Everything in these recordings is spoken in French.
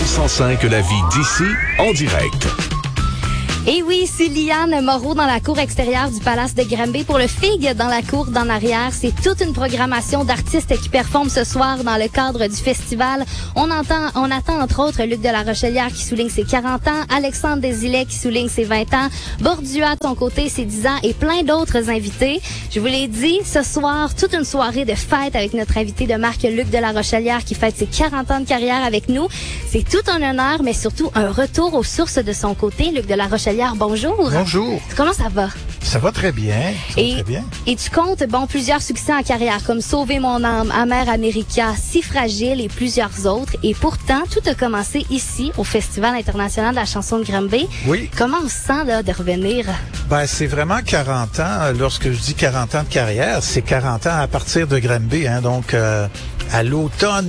1015 la vie d'ici en direct. Et oui, c'est Liane Moreau dans la cour extérieure du Palace de Granby pour le FIG dans la cour d'en arrière. C'est toute une programmation d'artistes qui performent ce soir dans le cadre du festival. On attend entre autres Luc de la Rochelière qui souligne ses 40 ans, Alexandre Desilets qui souligne ses 20 ans, Bordua de son côté ses 10 ans et plein d'autres invités. Je vous l'ai dit, ce soir, toute une soirée de fête avec notre invité de marque Luc de la Rochelière qui fête ses 40 ans de carrière avec nous. C'est tout un honneur, mais surtout un retour aux sources de son côté. Luc de la Rochelière, bonjour. Bonjour. Comment ça va? Ça va très bien. Très bien. Et tu comptes, plusieurs succès en carrière, comme Sauver mon âme, Amer America, Si fragile et plusieurs autres. Et pourtant, tout a commencé ici, au Festival international de la chanson de Granby. Oui. Comment on se sent là, de revenir? C'est vraiment 40 ans. Lorsque je dis 40 ans de carrière, c'est 40 ans à partir de Granby. Donc, à l'automne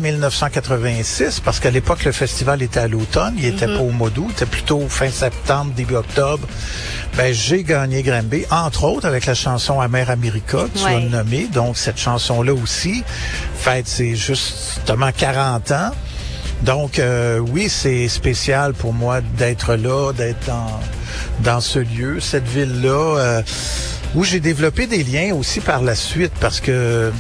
1986, parce qu'à l'époque, le festival était à l'automne. Il était pas au mois d'août, il était plutôt fin septembre, début octobre. J'ai gagné Granby, entre autres avec la chanson Amer America, que tu as nommée. Donc, cette chanson-là aussi fête c'est justement 40 ans. Donc, oui, c'est spécial pour moi d'être là, d'être dans ce lieu, cette ville-là, où j'ai développé des liens aussi par la suite, parce que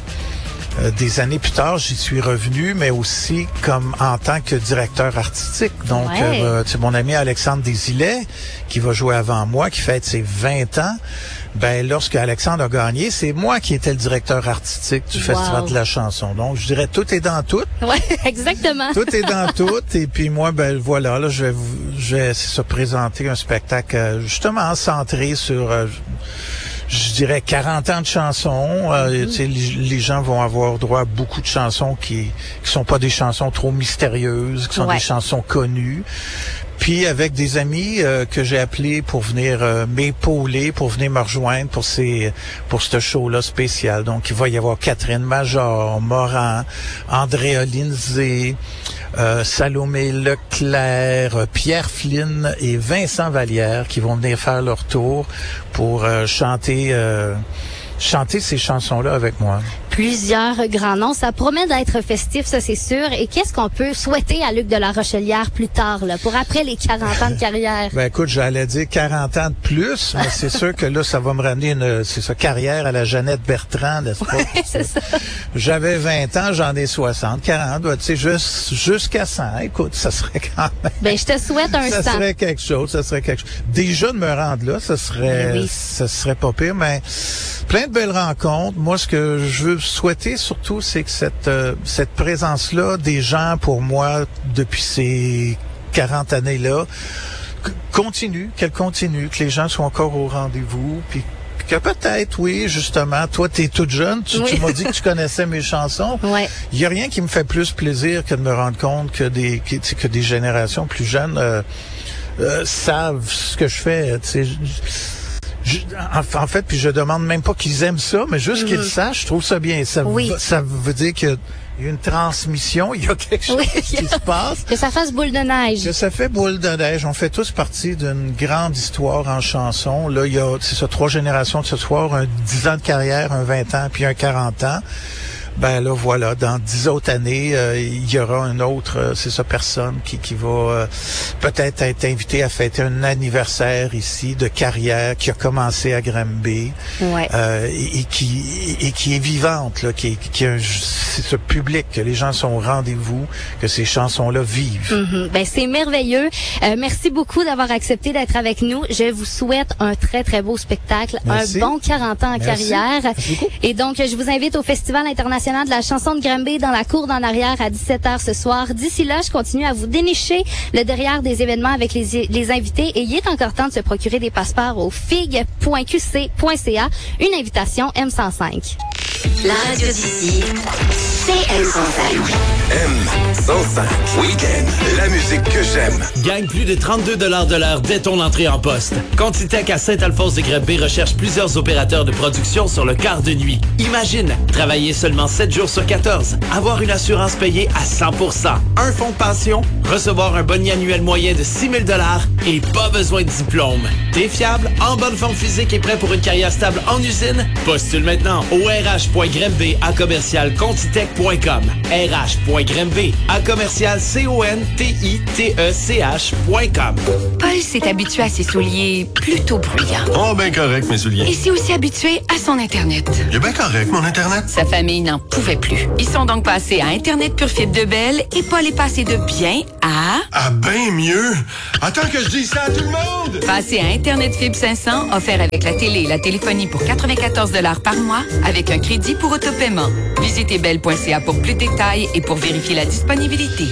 des années plus tard, j'y suis revenu, mais aussi comme en tant que directeur artistique. Donc, c'est mon ami Alexandre Desilets, qui va jouer avant moi, qui fête ses 20 ans. Lorsque Alexandre a gagné, c'est moi qui étais le directeur artistique du Festival de la chanson. Donc, je dirais tout est dans tout. Ouais, exactement. Tout est dans tout. Et puis moi, voilà, là, je vais présenter un spectacle justement centré sur... je dirais 40 ans de chansons. Les gens vont avoir droit à beaucoup de chansons qui sont pas des chansons trop mystérieuses, qui sont des chansons connues. Puis avec des amis que j'ai appelés pour venir m'épauler, pour venir me rejoindre pour ce show-là spécial. Donc il va y avoir Catherine Major, Moran, Andrea Lindsay, Salomé Leclerc, Pierre Flynn et Vincent Vallière qui vont venir faire leur tour pour chanter ces chansons-là avec moi. Plusieurs grands noms. Ça promet d'être festif, ça c'est sûr. Et qu'est-ce qu'on peut souhaiter à Luc de la Rochelière plus tard, là, pour après les 40 ans de carrière? Écoute, j'allais dire 40 ans de plus, mais c'est sûr que là, ça va me ramener carrière à la Jeannette Bertrand, n'est-ce pas? C'est ça. J'avais 20 ans, j'en ai 60, 40, jusqu'à 100. Écoute, ça serait quand même... je te souhaite un 100. Ça serait quelque chose. Déjà de me rendre là, ça serait pas pire, mais plein de belles rencontres. Moi, ce que je veux souhaiter surtout, c'est que cette présence-là des gens pour moi depuis ces 40 années-là qu'elle continue, que les gens soient encore au rendez-vous, puis que peut-être, oui, justement, toi, t'es toute jeune, tu m'as dit que tu connaissais mes chansons. Ouais. Il y a rien qui me fait plus plaisir que de me rendre compte que des générations plus jeunes savent ce que je fais, en fait, puis je demande même pas qu'ils aiment ça, mais juste qu'ils le sachent, je trouve ça bien. Ça veut dire qu'il y a une transmission, il y a quelque chose qui se passe. Que ça fasse boule de neige. Que ça fait boule de neige. On fait tous partie d'une grande histoire en chanson. Là, il y a, 3 générations de ce soir, un 10 ans de carrière, un 20 ans, puis un 40 ans. Là, voilà, dans 10 autres années, il y aura une autre, personne qui va peut-être être invitée à fêter un anniversaire ici de carrière qui a commencé à Granby et qui est vivante, là, c'est ce public, que les gens sont au rendez-vous, que ces chansons-là vivent. C'est merveilleux. Merci beaucoup d'avoir accepté d'être avec nous. Je vous souhaite un très, très beau spectacle, un bon 40 ans en carrière. Merci beaucoup. Et donc, je vous invite au Festival international de la chanson de Granby dans la cour d'en arrière à 17h ce soir. D'ici là, je continue à vous dénicher le derrière des événements avec les invités et il est encore temps de se procurer des passeports au fig.qc.ca. Une invitation M105. La radio d'ici, c'est M105. M105. Week-end. La musique que j'aime. Gagne plus de 32 $ de l'heure dès ton entrée en poste. Quantitech à Saint-Alphonse-de-Granby recherche plusieurs opérateurs de production sur le quart de nuit. Imagine, travailler seulement 7 jours sur 14, avoir une assurance payée à 100%, un fonds de pension, recevoir un bonus annuel moyen de 6 000 $ et pas besoin de diplôme. T'es fiable, en bonne forme physique et prêt pour une carrière stable en usine? Postule maintenant au RH.granby@commercial-contitech.com. rh.grimby.com. rh.grimby à commercial contitech.com. Paul s'est habitué à ses souliers plutôt bruyants. Oh, ben correct, mes Et souliers. s'est aussi habitué à son Internet. Il est bien correct, mon Internet. Sa famille n'en pouvait plus. Ils sont donc passés à Internet Pure Fibre de Belle et Paul est passé de bien à... Ah, ben mieux. Attends que je dise ça à tout le monde. Passer à Internet Fibre 500, offert avec la télé et la téléphonie pour 94 $ par mois, avec un crédit pour autopaiement. Visitez belle.ca pour plus de détails et pour vérifier la disponibilité.